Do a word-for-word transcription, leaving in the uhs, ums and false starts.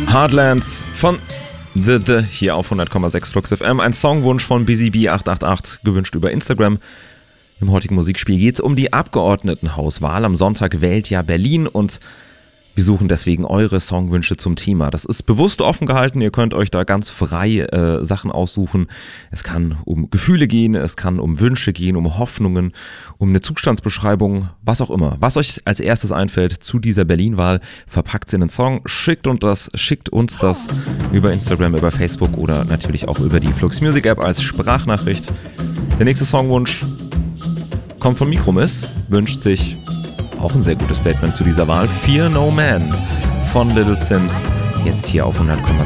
Heartlands von The The hier auf hundert Komma sechs Flux F M. Ein Songwunsch von Busy B acht acht acht, gewünscht über Instagram. Im heutigen Musikspiel geht es um die Abgeordnetenhauswahl. Am Sonntag wählt ja Berlin und wir suchen deswegen eure Songwünsche zum Thema. Das ist bewusst offen gehalten, ihr könnt euch da ganz frei äh, Sachen aussuchen. Es kann um Gefühle gehen, es kann um Wünsche gehen, um Hoffnungen, um eine Zustandsbeschreibung, was auch immer. Was euch als erstes einfällt zu dieser Berlin-Wahl, verpackt in einen Song, schickt uns das, schickt uns das über Instagram, über Facebook oder natürlich auch über die Flux Music App als Sprachnachricht. Der nächste Songwunsch kommt von Mikromiss, wünscht sich auch ein sehr gutes Statement zu dieser Wahl. Fear No Man von Little Sims. Jetzt hier auf hundert Komma sechs.